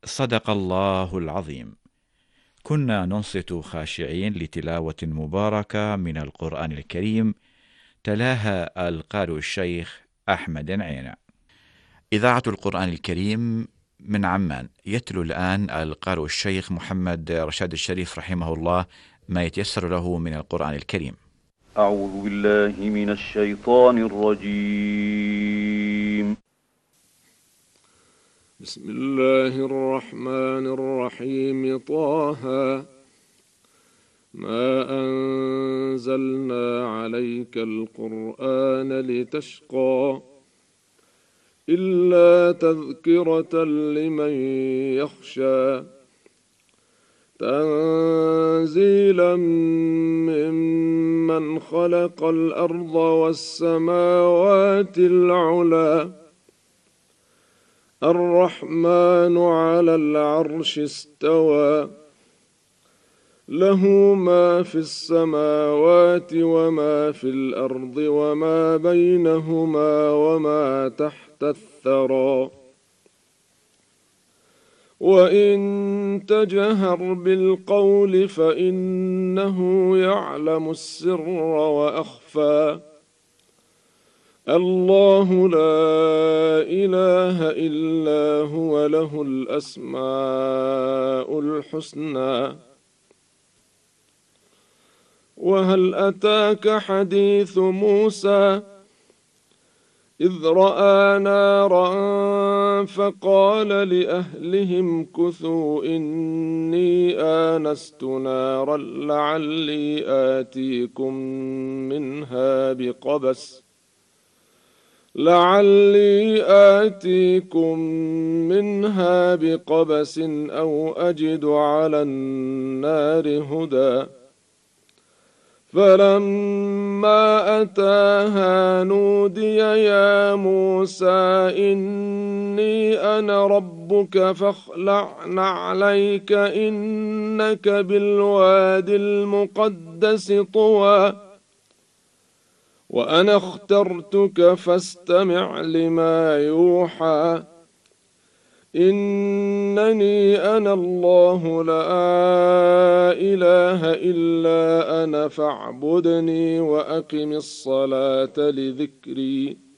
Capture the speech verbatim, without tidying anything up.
صدق الله العظيم. كنا ننصت خاشعين لتلاوة مباركة من القرآن الكريم، تلاها القارئ الشيخ أحمد عينة. إذاعة القرآن الكريم من عمان، يتلو الآن القارئ الشيخ محمد رشاد الشريف رحمه الله ما يتيسر له من القرآن الكريم. أعوذ بالله من الشيطان الرجيم. بسم الله الرحمن الرحيم. طه ما أنزلنا عليك القرآن لتشقى إلا تذكرة لمن يخشى تنزيلا ممن خلق الأرض والسماوات العلى الرحمن على العرش استوى له ما في السماوات وما في الأرض وما بينهما وما تحت الثرى وإن تجهر بالقول فإنه يعلم السر وأخفى الله لا إله إلا هو له الأسماء الحسنى. وهل أتاك حديث موسى إذ رأى نارا فقال لأهلهم كثوا إني آنست نارا لعلي آتيكم منها بقبس لعلي آتيكم منها بقبس أو أجد على النار هدى فلما أتاها نودي يا موسى إني أنا ربك فاخلع نعليك إنك بالواد المقدس طوى وأنا اخترتك فاستمع لما يوحى إنني أنا الله لا إله إلا أنا فاعبدني وأقم الصلاة لذكري